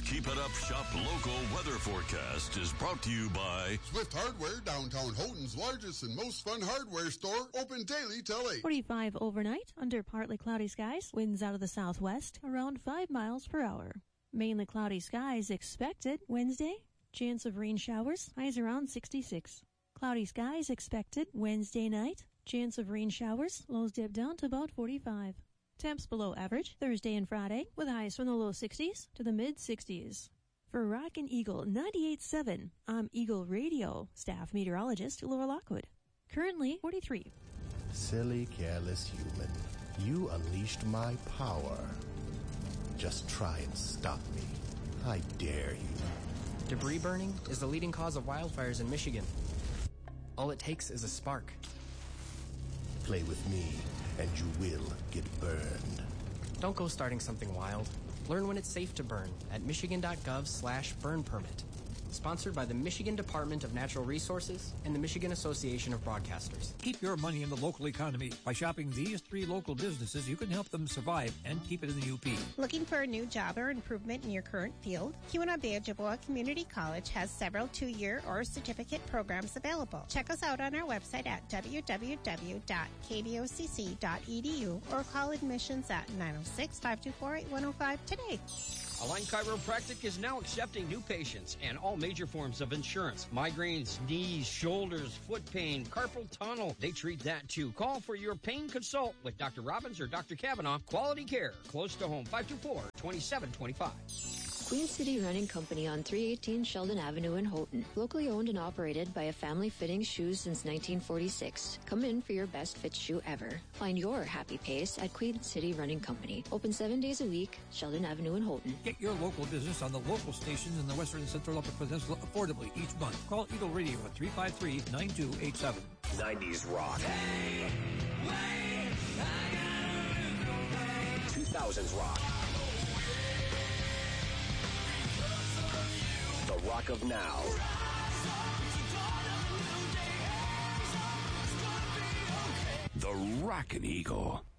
Keep It Up Shop local weather forecast is brought to you by Swift Hardware, downtown Houghton's largest and most fun hardware store, open daily till 8. 45 overnight, under partly cloudy skies, winds out of the southwest, around 5 miles per hour. Mainly cloudy skies expected Wednesday. Chance of rain showers, highs around 66. Cloudy skies expected Wednesday night. Chance of rain showers, lows dip down to about 45. Temps below average Thursday and Friday, with highs from the low 60s to the mid 60s. For Rockin' Eagle 98.7, I'm Eagle Radio staff meteorologist Laura Lockwood. Currently 43. Silly, careless human. You unleashed my power. Just try and stop me. I dare you. Debris burning is the leading cause of wildfires in Michigan. All it takes is a spark. Play with me, and you will get burned. Don't go starting something wild. Learn when it's safe to burn at michigan.gov/burn permit. Sponsored by the Michigan Department of Natural Resources and the Michigan Association of Broadcasters. Keep your money in the local economy. By shopping these 3 local businesses, you can help them survive and keep it in the UP. Looking for a new job or improvement in your current field? Keweenaw-Ojibwa Community College has several 2-year or certificate programs available. Check us out on our website at www.kbocc.edu or call admissions at 906-524-8105 today. Align Chiropractic is now accepting new patients and all major forms of insurance. Migraines, knees, shoulders, foot pain, carpal tunnel. They treat that too. Call for your pain consult with Dr. Robbins or Dr. Kavanaugh. Quality care, close to home, 524-2725. Queen City Running Company on 318 Sheldon Avenue in Houghton. Locally owned and operated by a family fitting shoes since 1946. Come in for your best fit shoe ever. Find your happy pace at Queen City Running Company. Open 7 days a week, Sheldon Avenue in Houghton. Get your local business on the local stations in the Western and Central Upper Peninsula affordably each month. Call Eagle Radio at 353-9287. 90s rock. Hey, wait, 2000s rock. The rock of now. The Rockin' Eagle.